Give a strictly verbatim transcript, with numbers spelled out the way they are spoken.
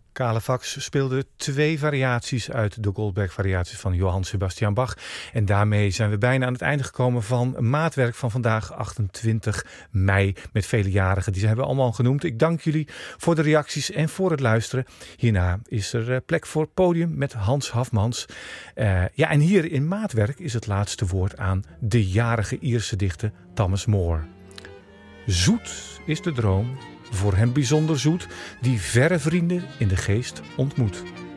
Calefax speelde twee variaties uit de Goldberg-variaties van Johann Sebastian Bach. En daarmee zijn we bijna aan het einde gekomen van Maatwerk van vandaag, achtentwintig mei, met vele jarigen. Die hebben we allemaal genoemd. Ik dank jullie voor de reacties en voor het luisteren. Hierna is er plek voor het podium met Hans Hafmans. Uh, ja, en hier in Maatwerk is het laatste woord aan de jarige Ierse dichter Thomas Moore. Zoet is de droom, voor hem bijzonder zoet, die verre vrienden in de geest ontmoet.